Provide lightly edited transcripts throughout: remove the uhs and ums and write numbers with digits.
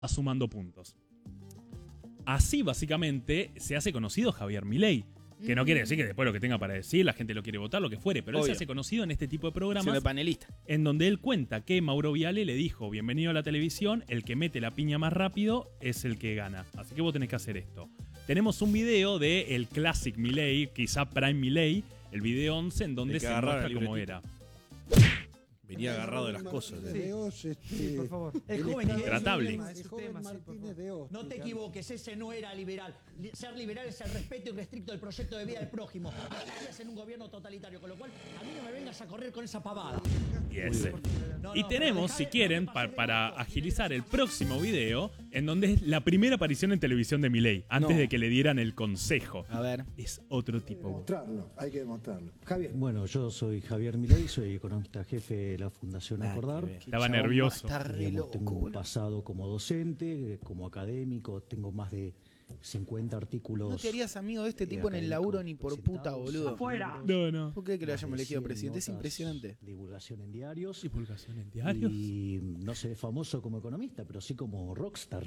sumando puntos. Así básicamente se hace conocido Javier Milei. Que no quiere decir que después lo que tenga para decir, la gente lo quiere votar, lo que fuere. Pero él se hace conocido en este tipo de programas. Siendo panelista. En donde él cuenta que Mauro Viale le dijo: bienvenido a la televisión, el que mete la piña más rápido es el que gana. Así que vos tenés que hacer esto. Tenemos un video de el Classic Milei, quizá Prime Milei, el video 11, en donde se muestra cómo era. Venía agarrado de las cosas. Sí, por favor. El joven Tratable. No te equivoques, ese no era liberal. Ser liberal es el respeto irrestricto del proyecto de vida del prójimo. Estás en un gobierno totalitario, con lo cual a mí no me vengas a correr con esa pavada. Y tenemos, si quieren, para agilizar el próximo video, en donde es la primera aparición en televisión de Milei, antes de que le dieran el consejo. A ver. Es otro tipo. Hay que demostrarlo. Javier. Bueno, yo soy Javier Milei, soy economista jefe de la Fundación Acordar. Estaba nervioso. Tengo un pasado como docente, como académico, tengo más de 50 artículos. No te harías amigo de este tipo en el laburo ni por puta, boludo. ¡Afuera! No. ¿Por qué que lo hayamos elegido presidente? Es impresionante. Divulgación en diarios. Divulgación en diarios. Y no sé, famoso como economista, pero sí como rockstar.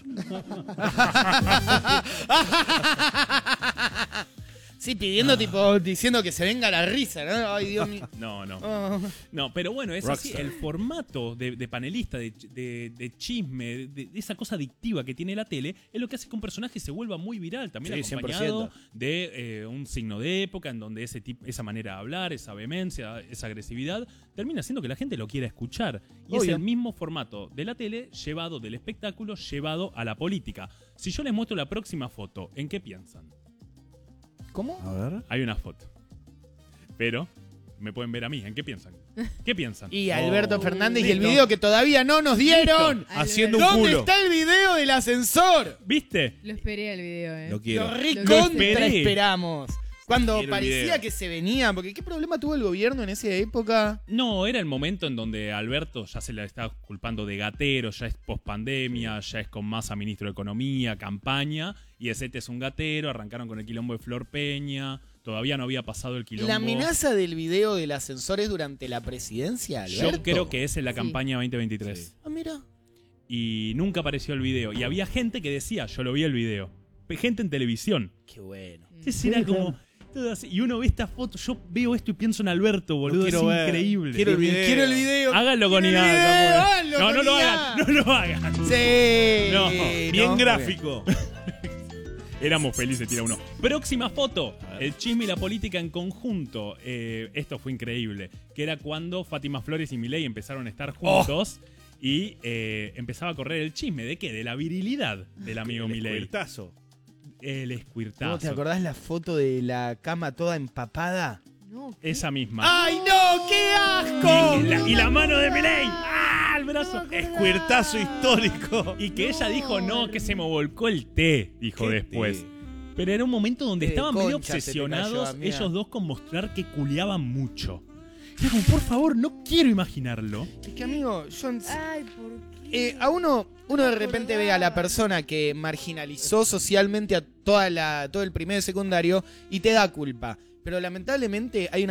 Sí, pidiendo tipo, diciendo que se venga la risa, ¿no? Ay, Dios mío. No. Oh. No, pero bueno, es Rockstar. así. El formato de panelista, de chisme, de esa cosa adictiva que tiene la tele, es lo que hace que un personaje se vuelva muy viral. También Sí, acompañado 100%. de un signo de época en donde esa manera de hablar, esa vehemencia, esa agresividad, termina haciendo que la gente lo quiera escuchar. Y es Obvio. el mismo formato de la tele llevado del espectáculo, llevado a la política. Si yo les muestro la próxima foto, ¿en qué piensan? ¿Cómo? A ver. Hay una foto. Pero me pueden ver a mí. ¿En qué piensan? ¿Qué piensan? Y Alberto Fernández y el Listo. video que todavía no nos dieron. Listo. Haciendo un ¿Dónde culo. está el video del ascensor? ¿Viste? Lo esperé al video, Lo Lo quiero. recontra esperé. esperamos. Cuando Quiero el parecía video. que se venía, porque ¿qué problema tuvo el gobierno en esa época? No, era el momento en donde Alberto ya se le estaba culpando de gatero, ya es pospandemia, ya es con Massa ministro de Economía, campaña, y ese es un gatero, arrancaron con el quilombo de Flor Peña, todavía no había pasado el quilombo. ¿La amenaza del video del ascensor es durante la presidencia, Alberto? Yo creo que es en la Sí. campaña 2023. Sí. Ah, mira. Y nunca apareció el video. Y había gente que decía, yo lo vi el video. Gente en televisión. Qué bueno. Entonces era como... todo así. Y uno ve esta foto, yo veo esto y pienso en Alberto, boludo. quiero es ver. increíble. Quiero el video. Quiero el video. Háganlo con Quiero el IA. video, Samuel. háganlo No, con no lo IA. hagan. No lo hagan. Sí. No, Bien No, gráfico. Éramos felices, tira uno. Próxima foto. El chisme y la política en conjunto. Esto fue increíble. Que era cuando Fátima Flores y Milei empezaron a estar juntos. Y empezaba a correr el chisme. ¿De qué? De la virilidad del amigo Milei. Escuirtazo. El ¿No escuirtazo. te acordás la foto de la cama toda empapada? No, ¿qué? Esa misma. ¡Ay, no! ¡Qué asco! Y la mano de Milei. ¡Ah! El brazo. Escuirtazo histórico. Y que ella dijo, no, que se me volcó el té, dijo ¿Qué después. té? Pero era un momento donde Té de estaban medio concha se te obsesionados cayó, amiga. ellos dos con mostrar que culiaban mucho. Era como, por favor, no quiero imaginarlo. Es que, amigo, yo... Ay, ¿por qué? a uno de repente ve a la persona que marginalizó socialmente a todo el primero y secundario y te da culpa. Pero lamentablemente hay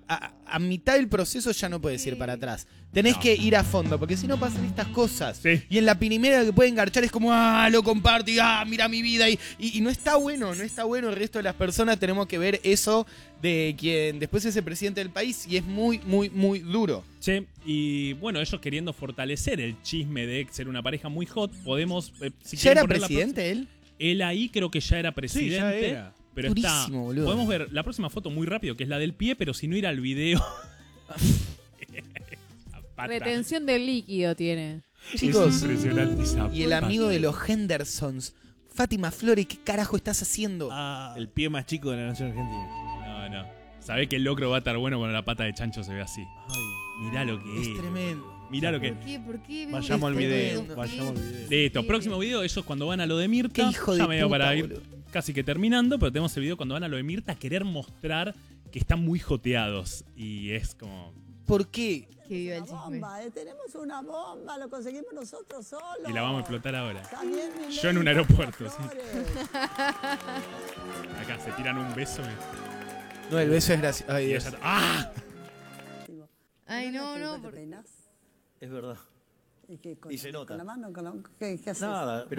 a mitad del proceso ya no puedes ir para atrás. Tenés No. que ir a fondo, porque si no pasan estas cosas. Sí. Y en la primera que puede engarchar es como, lo comparto y mira mi vida. Y no está bueno, no está bueno. El resto de las personas tenemos que ver eso de quien después es el presidente del país y es muy, muy, muy duro. Che, y bueno, ellos queriendo fortalecer el chisme de ser una pareja muy hot, podemos... si ¿Ya quieren era poner la presidente él? Él ahí creo que ya era Sí, presidente. ya era. Pero está... Durísimo, boludo. Podemos ver la próxima foto muy rápido, que es la del pie, pero si no ir al video... Esa pata. Retención del líquido tiene. Chicos, Es impresionante esa y el pata. amigo de los Hendersons, Fátima Flores, ¿qué carajo estás haciendo? El pie más chico de la nación argentina. No. Sabés que el locro va a estar bueno cuando la pata de chancho se ve así. Mirá lo que es. Es tremendo. Mirá lo que es. ¿Por qué? ¿Por qué? Vayamos al video. ¿Por qué? Vayamos al video. Listo, próximo video, ellos cuando van a lo de Mirta, Qué hijo ya de medio puta, para ir boludo. casi que terminando, pero tenemos el video cuando van a lo de Mirta a querer mostrar que están muy joteados. Y es como... ¿Por qué? Que viva el chisme. Tenemos una bomba, lo conseguimos nosotros solos. Y la vamos a explotar ahora. También Milei, Yo en un aeropuerto, sí. Flores. Acá se tiran un beso. No, el beso es gracioso. Ay, Y Dios. ella- ¡Ah! Ay, no, ¿Te no. peinas? Es verdad. ¿Y qué, Y se nota. ¿Con la mano? ¿Qué haces? Nada,